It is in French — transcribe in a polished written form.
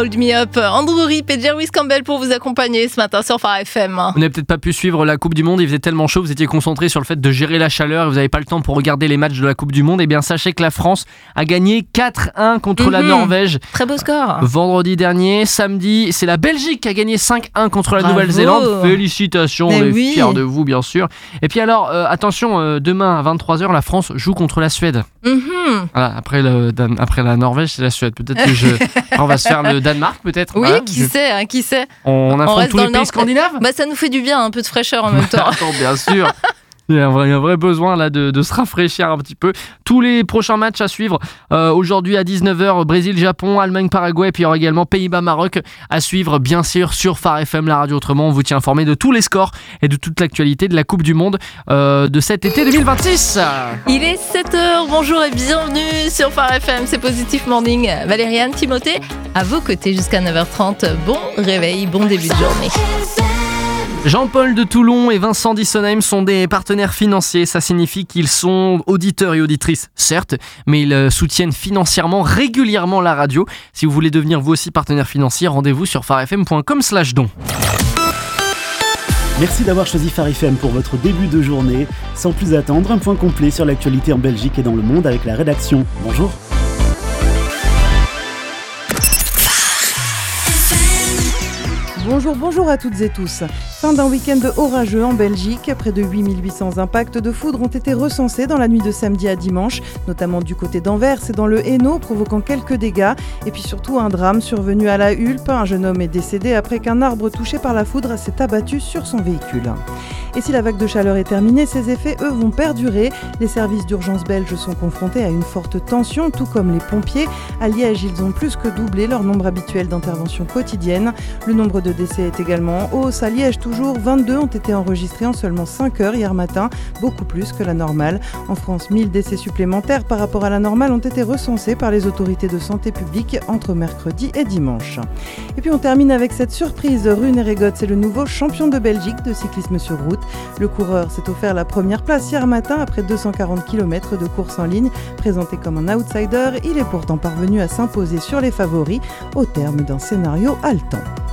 Hold Me Up. Andrew Rip et Jerwis Campbell pour vous accompagner ce matin sur Phare FM. Vous n'avez peut-être pas pu suivre la Coupe du Monde, il faisait tellement chaud, vous étiez concentrés sur le fait de gérer la chaleur et vous n'avez pas le temps pour regarder les matchs de la Coupe du Monde. Eh bien, sachez que la France a gagné 4-1 contre la Norvège. Très beau score. Vendredi dernier, samedi, c'est la Belgique qui a gagné 5-1 contre la Nouvelle-Zélande. Félicitations, on est fiers de vous, bien sûr. Et puis alors, attention, demain à 23h, la France joue contre la Suède. Voilà, après la Norvège, c'est la Suède. Peut-être que on va se faire le Danemark, peut-être. Oui, voilà. Qui sait. On affronte tous les pays scandinaves. Ça nous fait du bien, un peu de fraîcheur en même temps. Attends, bien sûr. Il y a un vrai besoin là de se rafraîchir un petit peu. Tous les prochains matchs à suivre aujourd'hui à 19h, Brésil-Japon, Allemagne-Paraguay, puis il y aura également Pays-Bas-Maroc à suivre bien sûr sur Phare FM, la radio autrement. On vous tient informé de tous les scores et de toute l'actualité de la Coupe du Monde de cet été 2026. Il est 7h, bonjour et bienvenue sur Phare FM, c'est Positive Morning. Valériane, Timothée, à vos côtés jusqu'à 9h30. Bon réveil, bon début de journée. Jean-Paul de Toulon et Vincent Dissonheim sont des partenaires financiers. Ça signifie qu'ils sont auditeurs et auditrices, certes, mais ils soutiennent financièrement régulièrement la radio. Si vous voulez devenir vous aussi partenaire financier, rendez-vous sur pharefm.com/don. Merci d'avoir choisi Phare FM pour votre début de journée. Sans plus attendre, un point complet sur l'actualité en Belgique et dans le monde avec la rédaction. Bonjour. Bonjour à toutes et tous. Fin d'un week-end orageux en Belgique. Près de 8800 impacts de foudre ont été recensés dans la nuit de samedi à dimanche, notamment du côté d'Anvers et dans le Hainaut, provoquant quelques dégâts. Et puis surtout un drame survenu à la Hulpe. Un jeune homme est décédé après qu'un arbre touché par la foudre s'est abattu sur son véhicule. Et si la vague de chaleur est terminée, ses effets, eux, vont perdurer. Les services d'urgence belges sont confrontés à une forte tension, tout comme les pompiers. À Liège, ils ont plus que doublé leur nombre habituel d'interventions quotidiennes. Le nombre de décès est également en hausse. À Liège, toujours, 22 ont été enregistrés en seulement 5 heures hier matin, beaucoup plus que la normale. En France, 1000 décès supplémentaires par rapport à la normale ont été recensés par les autorités de santé publique entre mercredi et dimanche. Et puis on termine avec cette surprise. Rune Erregot, c'est le nouveau champion de Belgique de cyclisme sur route. Le coureur s'est offert la première place hier matin après 240 km de course en ligne. Présenté comme un outsider, il est pourtant parvenu à s'imposer sur les favoris au terme d'un scénario haletant.